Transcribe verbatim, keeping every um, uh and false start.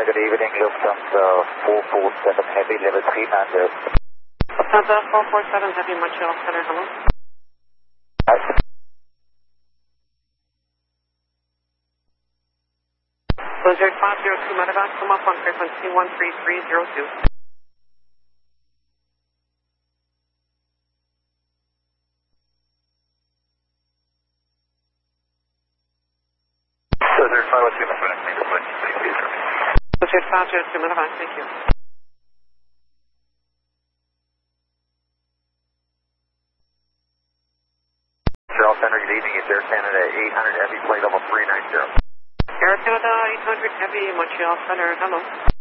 good evening, Lufthansa four four seven Heavy, level three Mandir. Lufthansa four four seven Heavy, Montreal Center, hello. Hi. Blizzard five zero two Medevac, come up on frequency one three three zero two. Blizzard five zero two Medevac, please, Blizzard five zero two Medevac, thank you. Montreal Center, good evening, it's Air Canada eight hundred Heavy, flight level three nine zero. Air Canada eight hundred Heavy, Montreal Center, hello.